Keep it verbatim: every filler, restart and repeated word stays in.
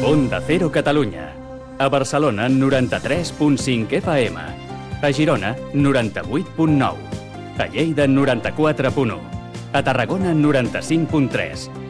Onda Cero Catalunya. A Barcelona, noranta-tres punt cinc F M. A Girona, noranta-vuit punt nou. A Lleida, noranta-quatre punt u. A Tarragona, noranta-cinc punt tres.